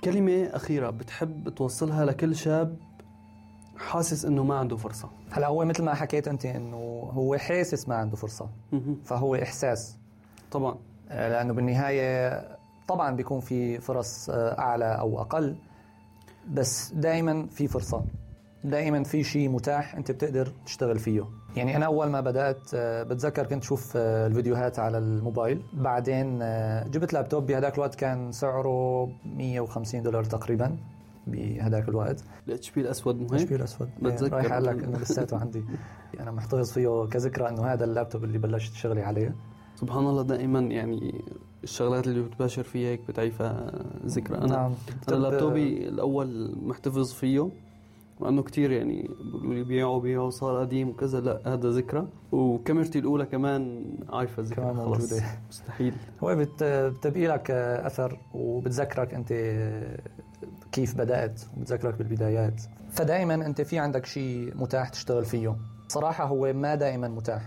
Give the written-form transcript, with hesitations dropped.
كلمة أخيرة بتحب توصلها لكل شاب حاسس إنه ما عنده فرصة؟ هلا هو مثل ما حكيت أنت إنه هو حاسس ما عنده فرصة، فهو إحساس طبعا، لأنه بالنهاية طبعا بيكون في فرص أعلى أو أقل، بس دائما في فرصة، دائما في شيء متاح أنت بتقدر تشتغل فيه. يعني أنا أول ما بدأت بتذكر كنت شوف الفيديوهات على الموبايل، بعدين جبت لابتوب بهداك الوقت كان سعره $150 تقريبا بهداك الوقت. الاتش بي الأسود مهم؟ الاتش بي الأسود بتذكر رايح أقول لك إنه لساته عندي. أنا محتفظ فيه كذكرى إنه هذا اللابتوب اللي بلشت شغلي عليه. سبحان الله، دائما يعني الشغلات اللي بتباشر فيها هيك بتعيفها ذكرى. أنا لابتوبي الأول محتفظ فيه وأنه كتير يعني بيقولوا لي بيعوا صار قديم وكذا، لا هذا ذكرى. وكاميرتي الأولى كمان عايفة ذكرى، كمان موجودة. مستحيل. هو بتبقي لك أثر وبتذكرك أنت كيف بدأت وبتذكرك بالبدايات، فدائما أنت في عندك شيء متاح تشتغل فيه. صراحة هو ما دائما متاح.